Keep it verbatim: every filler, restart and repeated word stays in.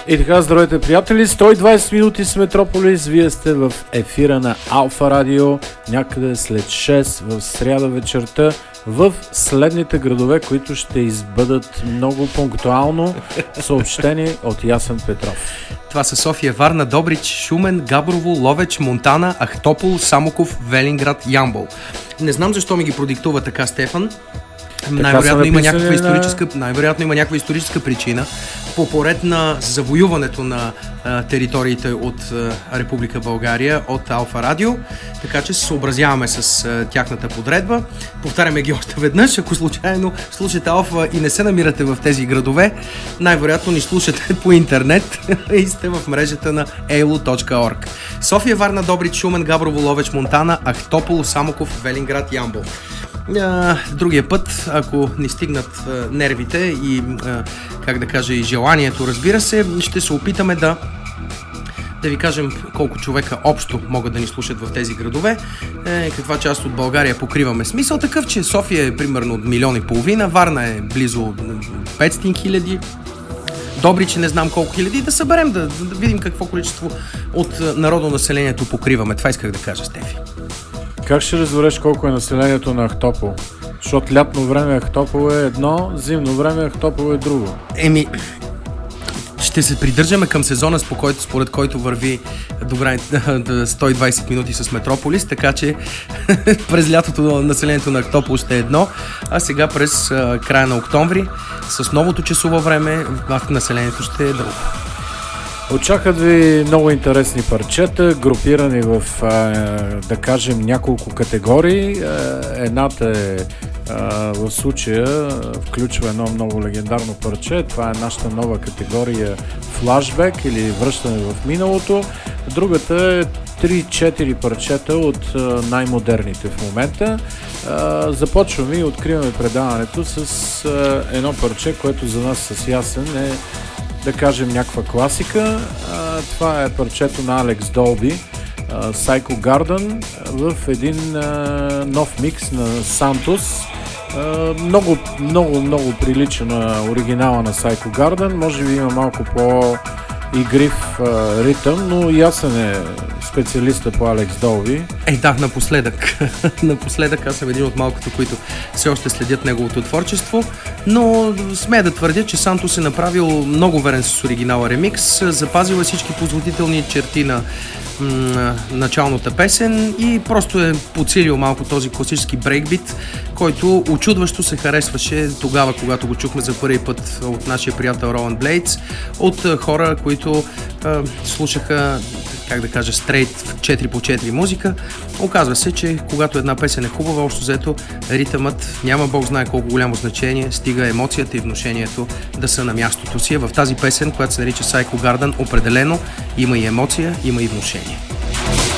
И така, здравейте, приятели! сто и двайсет минути с Метрополис. Вие сте в ефира на Алфа Радио, някъде след шест в сряда вечерта, в следните градове, които ще избъдат много пунктуално съобщени от Ясен Петров. Това са София, Варна, Добрич, Шумен, Габрово, Ловеч, Монтана, Ахтопол, Самоков, Велинград, Ямбол. Не знам защо ми ги продиктува така Стефан. Най-вероятно има, някаква историческа, най-вероятно има някаква историческа причина по поред на завоюването на а, териториите от а, Република България от Алфа Радио, така че се съобразяваме с а, тяхната подредба. Повтаряме ги още веднъж, ако случайно слушате Алфа и не се намирате в тези градове, най-вероятно ни слушате по интернет и сте в мрежата на ей ел ю точка орг. София, Варна, Добрич, Шумен, Габрово, Ловеч, Монтана, Ахтопол, Самоков, Велинград, Ямбол. Другия път, ако ни стигнат а, нервите и, а, как да кажа, и желанието, разбира се, ще се опитаме да да ви кажем колко човека общо могат да ни слушат в тези градове, е, каква част от България покриваме. Смисъл такъв, че София е примерно от милион и половина, Варна е близо петстотин хиляди, Добрич не знам колко хиляди, да съберем, да, да видим какво количество от народонаселението покриваме. Това исках да кажа, Стефи. Как ще разбереш колко е населението на Ахтопол? Защото лятно време Ахтопол е едно, зимно време Ахтопол е друго. Еми, ще се придържаме към сезона, според който върви добра сто и двайсет минути с Метрополис, така че през лятото населението на Ахтопол ще е едно, а сега през а, края на октомври с новото часово време населението ще е друго. Очакват ви много интересни парчета, групирани в, да кажем, няколко категории. Едната е, в случая, включва едно много легендарно парче. Това е нашата нова категория флашбек или връщане в миналото. Другата е три-четири парчета от най-модерните в момента. Започваме и откриваме предаването с едно парче, което за нас с Ясен е, да кажем, някаква класика. А, това е парчето на Алекс Долби, а, Psycho Garden, в един а, нов микс на Сантос. А, много, много, много прилича на оригинала на Psycho Garden. Може би има малко по-игрив а, ритъм, но Ясен е специалиста по Алекс Долби. Е, да, напоследък. напоследък аз съм един от малкото, които все още следят неговото творчество, но смея да твърдя, че Сантос е направил много верен с оригинала ремикс, запазил е всички позволителни черти на м- началната песен и просто е подсилил малко този класически брейкбит, който очудващо се харесваше тогава, когато го чухме за първи път от нашия приятел Роланд Блейдс, от хора, които а, слушаха, как да кажа, стрейт четири по четири музика. Оказва се, че когато една песен е хубава, общо взето ритъмът няма бог знае колко голямо значение, стига емоцията и внушението да са на мястото си. В тази песен, която се нарича Psycho Garden, определено има и емоция, има и внушение.